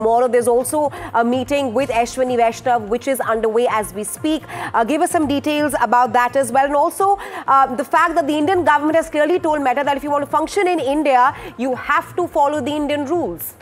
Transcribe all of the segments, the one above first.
Tomorrow, there's also a meeting with Ashwini Vaishnav, which is underway as we speak. Give us some details about that as well. And also the fact that the Indian government has clearly told Meta that if you want to function in India, you have to follow the Indian rules.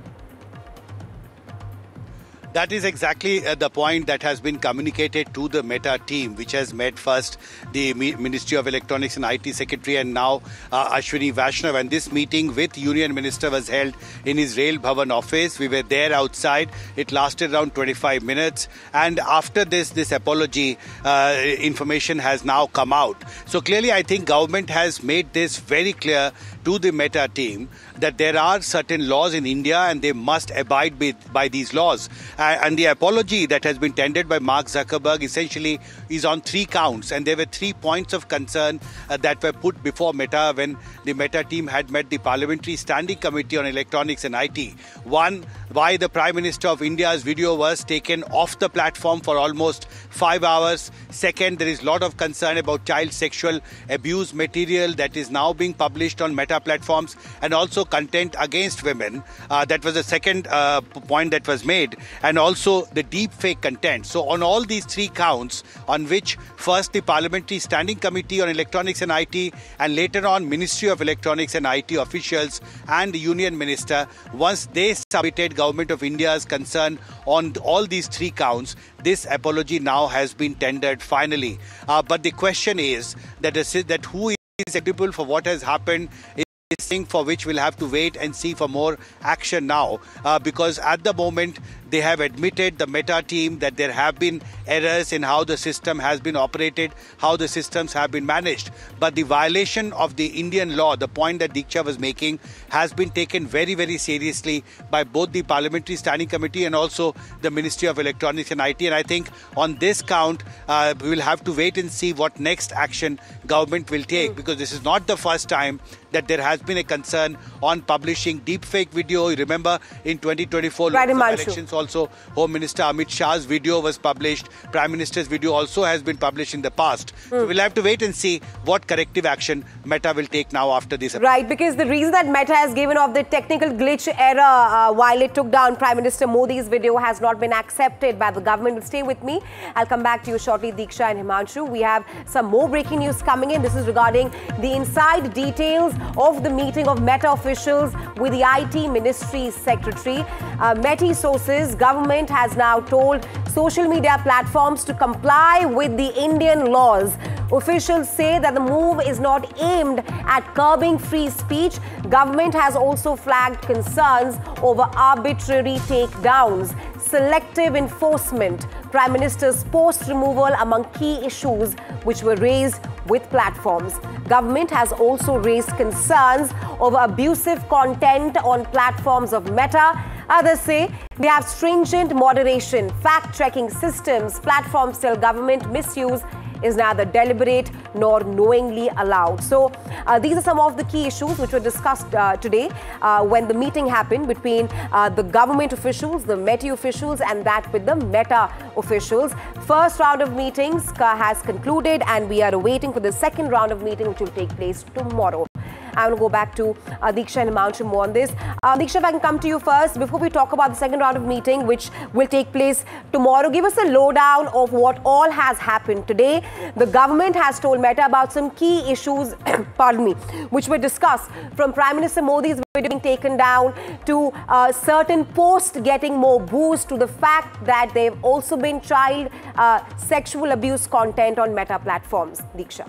That is exactly the point that has been communicated to the Meta team, which has met first the Ministry of Electronics and IT Secretary and now Ashwini Vaishnav. And this meeting with Union Minister was held in his Rail Bhavan office. We were there outside. It lasted around 25 minutes. And after this apology, information has now come out. So clearly, I think government has made this very clear to the Meta team that there are certain laws in India and they must abide by these laws. And the apology that has been tendered by Mark Zuckerberg essentially is on 3 counts. And there were 3 points of concern that were put before Meta when the Meta team had met the Parliamentary Standing Committee on Electronics and IT. One, why the Prime Minister of India's video was taken off the platform for almost 5 hours. Second, there is a lot of concern about child sexual abuse material that is now being published on Meta platforms and also content against women. That was the second point that was made. And also the deep fake content. So on all these 3 counts, on which first the Parliamentary Standing Committee on Electronics and IT and later on Ministry of Electronics and IT officials and the Union Minister, once they submitted Government of India's concern on all these 3 counts, this apology now has been tendered finally. But the question is that who is accountable for what has happened is thing for which we'll have to wait and see for more action now, because at the moment they have admitted, the Meta team, that there have been errors in how the system has been operated, how the systems have been managed. But the violation of the Indian law, the point that Diksha was making, has been taken very, very seriously by both the Parliamentary Standing Committee and also the Ministry of Electronics and IT. And I think on this count, we will have to wait and see what next action government will take, because this is not the first time that there has been a concern on publishing deepfake video. You remember in 2024 elections also, Home Minister Amit Shah's video was published. Prime Minister's video also has been published in the past. So we'll have to wait and see what corrective action Meta will take now after this. Right, because the reason that Meta has given off the technical glitch error while it took down Prime Minister Modi's video has not been accepted by the government. Stay with me. I'll come back to you shortly, Diksha and Himanshu. We have some more breaking news coming in. This is regarding the inside details of the meeting of Meta officials with the IT Ministry Secretary. Meta sources, government has now told social media platforms to comply with the Indian laws. Officials say that the move is not aimed at curbing free speech. Government has also flagged concerns over arbitrary takedowns, selective enforcement, Prime Minister's post removal among key issues which were raised with platforms. Government has also raised concerns over abusive content on platforms of Meta. Others say they have stringent moderation, fact-checking systems. Platforms tell government misuse is neither deliberate nor knowingly allowed. So these are some of the key issues which were discussed today when the meeting happened between the government officials, the Meta officials, and that with the Meta officials. First round of meetings has concluded and we are awaiting for the second round of meeting which will take place tomorrow. I want to go back to Diksha and Himanshu more on this. Diksha, if I can come to you first, before we talk about the second round of meeting, which will take place tomorrow, give us a lowdown of what all has happened today. The government has told Meta about some key issues, pardon me, which were discussed, from Prime Minister Modi's video being taken down to certain posts getting more boost, to the fact that they've also been child sexual abuse content on Meta platforms. Diksha.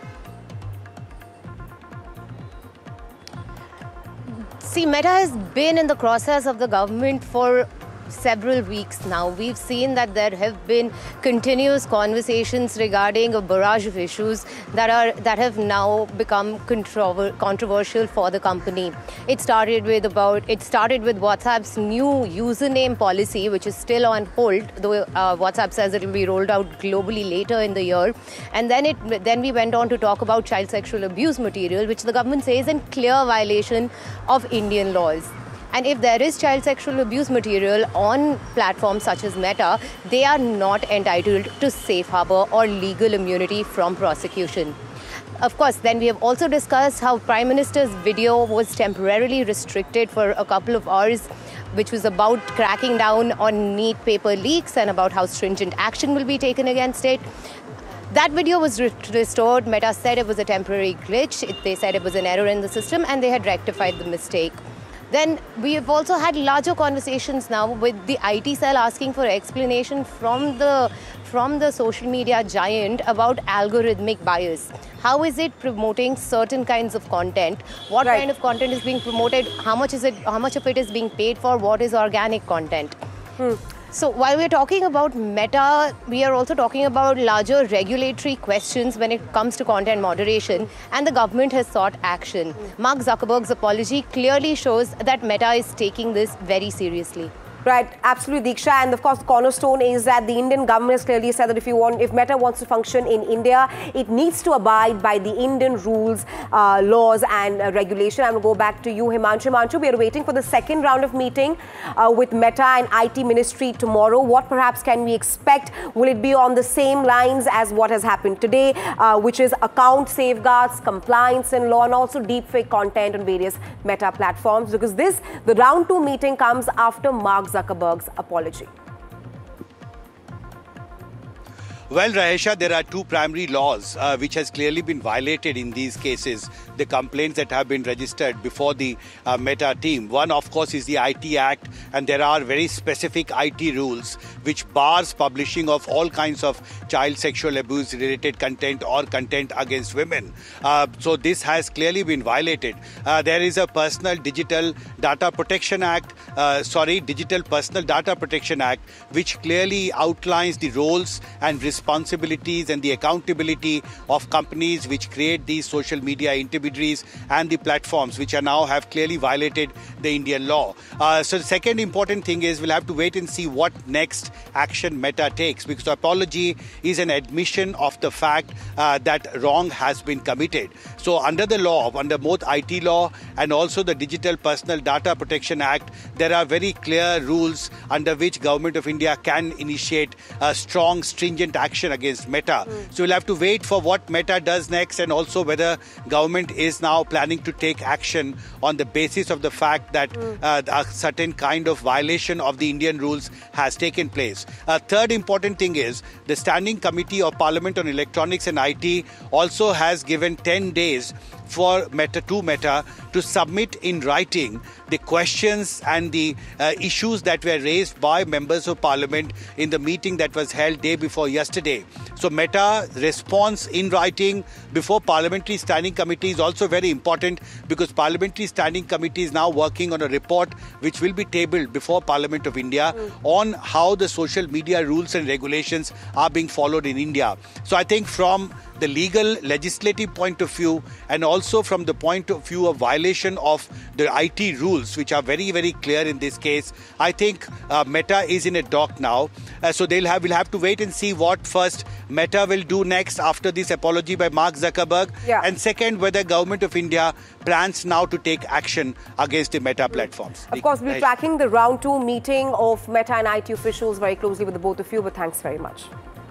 See, Meta has been in the process of the government for several weeks now. We've seen that there have been continuous conversations regarding a barrage of issues that have now become controversial for the company. It started with WhatsApp's new username policy, which is still on hold, though WhatsApp says it will be rolled out globally later in the year. And then we went on to talk about child sexual abuse material, which the government says is in clear violation of Indian laws. And if there is child sexual abuse material on platforms such as Meta, they are not entitled to safe harbor or legal immunity from prosecution. Of course, then we have also discussed how Prime Minister's video was temporarily restricted for a couple of hours, which was about cracking down on NEET paper leaks and about how stringent action will be taken against it. That video was restored. Meta said it was a temporary glitch. They said it was an error in the system and they had rectified the mistake. Then we have also had larger conversations now with the IT cell asking for explanation from the social media giant about algorithmic bias. How is it promoting certain kinds of content? What kind of content is being promoted? How much of it is being paid for? What is organic content? So while we're talking about Meta, we are also talking about larger regulatory questions when it comes to content moderation, and the government has sought action. Mark Zuckerberg's apology clearly shows that Meta is taking this very seriously. Right, absolutely, Diksha. And of course, the cornerstone is that the Indian government has clearly said that if Meta wants to function in India, it needs to abide by the Indian rules, laws and regulation. I'm going to go back to you, Himanshu. Himanshu, we are waiting for the second round of meeting with Meta and IT Ministry tomorrow. What perhaps can we expect? Will it be on the same lines as what has happened today, which is account safeguards, compliance and law, and also deepfake content on various Meta platforms? Because the round 2 meeting comes after Mark Zuckerberg's apology. Well, Rahesha, there are two primary laws which has clearly been violated in these cases, the complaints that have been registered before the Meta team. One, of course, is the IT Act, and there are very specific IT rules which bars publishing of all kinds of child sexual abuse related content or content against women. So this has clearly been violated. There is a Digital Personal Data Protection Act, which clearly outlines the roles and responsibilities and the accountability of companies which create these social media intermediaries and the platforms which are now have clearly violated the Indian law. So the second important thing is we'll have to wait and see what next action Meta takes, because the apology is an admission of the fact that wrong has been committed. So under the law, under both IT law and also the Digital Personal Data Protection Act, there are very clear rules under which Government of India can initiate a strong, stringent action against Meta. So we'll have to wait for what Meta does next, and also whether government is now planning to take action on the basis of the fact that a certain kind of violation of the Indian rules has taken place. A third important thing is the Standing Committee of Parliament on Electronics and IT also has given 10 days for Meta to submit in writing the questions and the issues that were raised by members of parliament in the meeting that was held day before yesterday. So Meta response in writing before Parliamentary Standing Committee is also very important, because Parliamentary Standing Committee is now working on a report which will be tabled before Parliament of India on how the social media rules and regulations are being followed in India. So I think from the legal legislative point of view, and also from the point of view of violation of the IT rules, which are very, very clear in this case, I think Meta is in a dock now. So we'll have to wait and see what first Meta will do next after this apology by Mark Zuckerberg. And second, whether Government of India plans now to take action against the Meta platforms. Of course, we're tracking the round 2 meeting of Meta and IT officials very closely with the both of you, but thanks very much.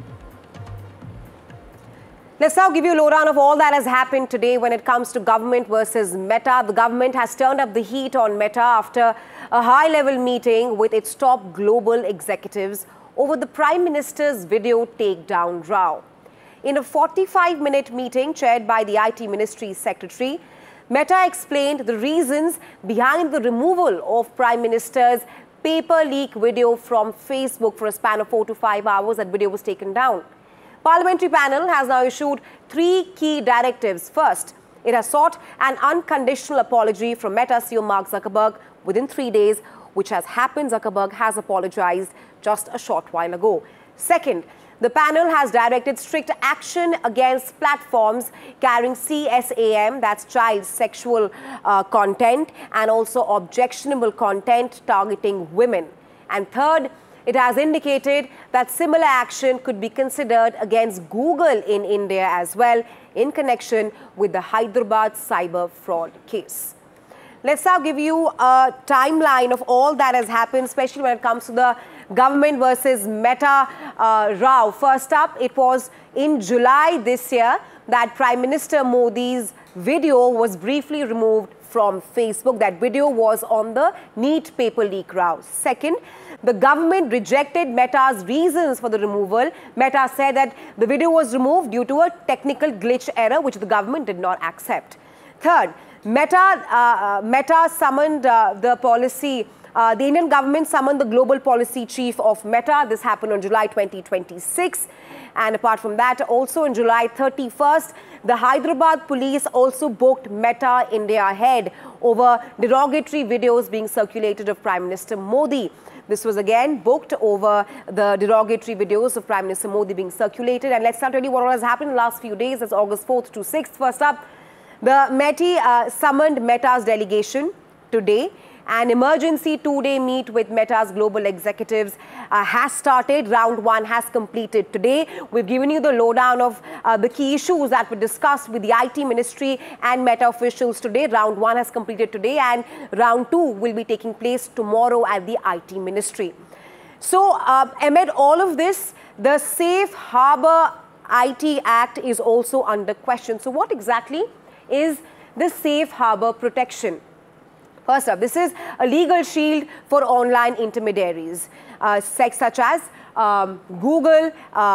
Let's now give you a lowdown of all that has happened today when it comes to government versus Meta. The government has turned up the heat on Meta after a high-level meeting with its top global executives over the Prime Minister's video takedown row. In a 45-minute meeting chaired by the IT Ministry's secretary, Meta explained the reasons behind the removal of Prime Minister's paper leak video from Facebook for a span of 4 to 5 hours. That video was taken down. Parliamentary panel has now issued 3 key directives. First, it has sought an unconditional apology from Meta CEO Mark Zuckerberg within 3 days, which has happened. Zuckerberg has apologized just a short while ago. Second, the panel has directed strict action against platforms carrying CSAM, that's child sexual content, and also objectionable content targeting women. And third, it has indicated that similar action could be considered against Google in India as well, in connection with the Hyderabad cyber fraud case. Let's now give you a timeline of all that has happened, especially when it comes to the government versus Meta row. First up, it was in July this year. that Prime Minister Modi's video was briefly removed from Facebook. That video was on the NEET paper leak row. Second, the government rejected Meta's reasons for the removal. Meta said that the video was removed due to a technical glitch error, which the government did not accept. Third, Meta summoned the Indian government summoned the global policy chief of Meta. This happened on July 2026. And apart from that, also on July 31st, the Hyderabad police also booked Meta India head over derogatory videos being circulated of Prime Minister Modi. This was again booked over the derogatory videos of Prime Minister Modi being circulated. And let's not tell you what has happened in the last few days. That's August 4th to 6th. First up, the METI summoned Meta's delegation today. An emergency two-day meet with Meta's global executives has started. Round 1 has completed today. We've given you the lowdown of the key issues that were discussed with the IT ministry and Meta officials today. Round 1 has completed today, and round 2 will be taking place tomorrow at the IT ministry. So, amid all of this, the Safe Harbour IT Act is also under question. So, what exactly is the Safe Harbour protection? First up, this is a legal shield for online intermediaries, such as Google,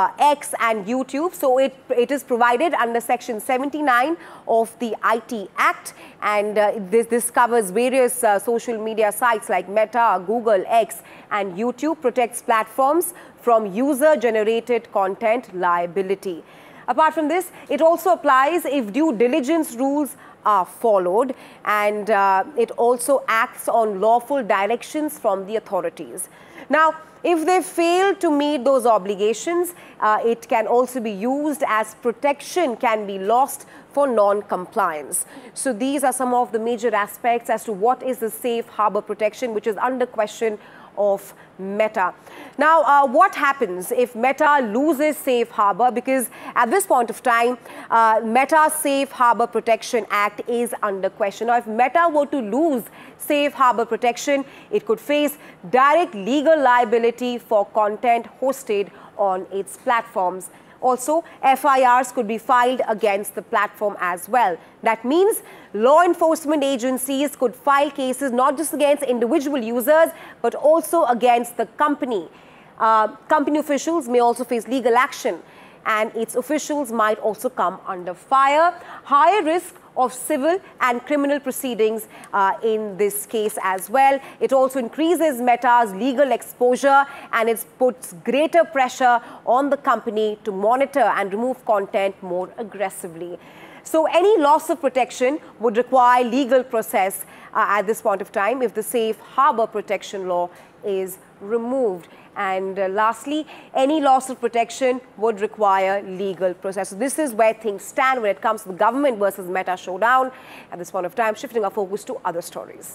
X and YouTube. So it is provided under Section 79 of the IT Act, and this covers various social media sites like Meta, Google, X and YouTube, protects platforms from user-generated content liability. Apart from this, it also applies if due diligence rules are followed, and it also acts on lawful directions from the authorities. Now, if they fail to meet those obligations, it can also be used as protection can be lost for non-compliance. So these are some of the major aspects as to what is the Safe Harbour protection, which is under question of Meta. Now, what happens if Meta loses Safe Harbour? Because at this point of time, Meta's Safe Harbour Protection Act is under question. Now, if Meta were to lose Safe Harbour protection, it could face direct legal liability for content hosted on its platforms. Also, FIRs could be filed against the platform as well. That means law enforcement agencies could file cases not just against individual users, but also against the company. Company officials may also face legal action, and its officials might also come under fire. Higher risk of civil and criminal proceedings in this case as well. It also increases Meta's legal exposure, and it puts greater pressure on the company to monitor and remove content more aggressively. So any loss of protection would require legal process at this point of time if the Safe Harbour protection law is removed. And lastly, any loss of protection would require legal process. So this is where things stand when it comes to the government versus Meta showdown. At this point of time, shifting our focus to other stories.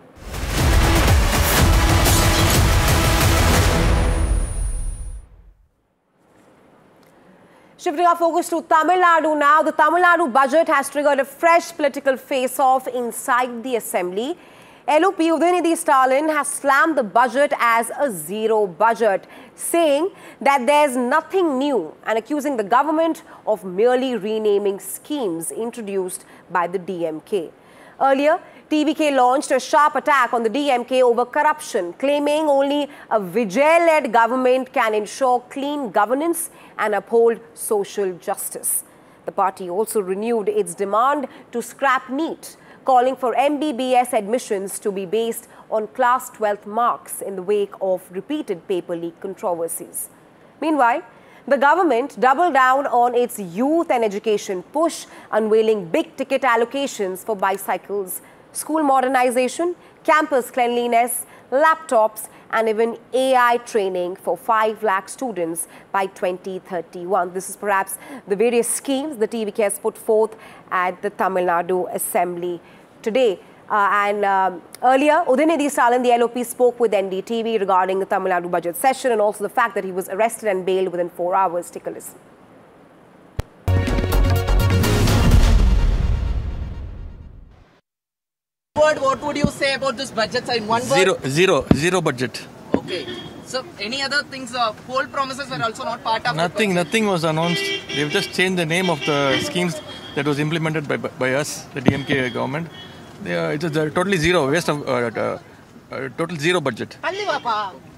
Shifting our focus to Tamil Nadu now. The Tamil Nadu budget has triggered a fresh political face-off inside the assembly. LOP Udhayanidhi Stalin has slammed the budget as a zero budget, saying that there's nothing new and accusing the government of merely renaming schemes introduced by the DMK. Earlier, TVK launched a sharp attack on the DMK over corruption, claiming only a Vijay-led government can ensure clean governance and uphold social justice. The party also renewed its demand to scrap NEET, calling for MBBS admissions to be based on class 12th marks in the wake of repeated paper leak controversies. Meanwhile, the government doubled down on its youth and education push, unveiling big-ticket allocations for bicycles, school modernization, campus cleanliness, laptops, and even AI training for 5 lakh students by 2031. This is perhaps the various schemes the TVK has put forth at the Tamil Nadu Assembly today. Earlier, Udhayanidhi Stalin, the LOP, spoke with NDTV regarding the Tamil Nadu budget session and also the fact that he was arrested and bailed within 4 hours. Take a listen. What would you say about this budget in one word? Zero budget. Okay. So any other things, poll promises were also not part of Nothing was announced. They've just changed the name of the schemes that was implemented by us, the DMK government. It is totally zero, waste of total zero budget.